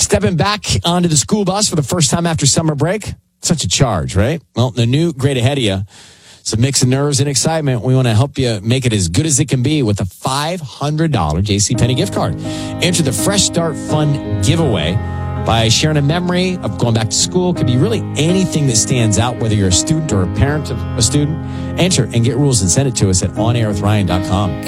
Stepping back onto the school bus for the first time after summer break. Such a charge, right? Well, the new grade ahead of you. It's a mix of nerves and excitement. We want to help you make it as good as it can be with a $500 JCPenney gift card. Enter the Fresh Start Fun giveaway by sharing a memory of going back to school. Could be really anything that stands out, whether you're a student or a parent of a student. Enter and get rules and send it to us at onairwithryan.com.